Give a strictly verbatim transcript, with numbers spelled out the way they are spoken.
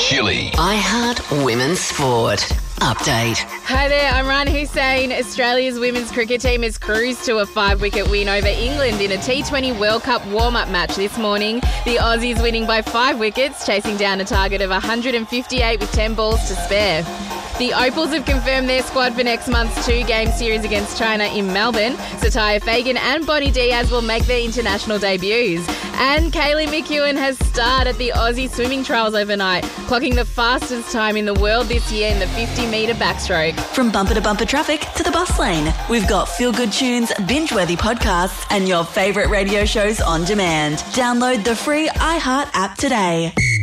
Chili. iHeart Women's Sport. Update. Hi there, I'm Ryan Hussein. Australia's women's cricket team has cruised to a five-wicket win over England in a T twenty World Cup warm-up match this morning. The Aussies winning by five wickets, chasing down a target of one hundred fifty-eight with ten balls to spare. The Opals have confirmed their squad for next month's two-game series against China in Melbourne. Satya Fagan and Bonnie Diaz will make their international debuts. And Kaylee McEwen has starred at the Aussie swimming trials overnight, clocking the fastest time in the world this year in the fifty metre backstroke. From bumper to bumper traffic to the bus lane, we've got feel-good tunes, binge-worthy podcasts, and your favourite radio shows on demand. Download the free iHeart app today.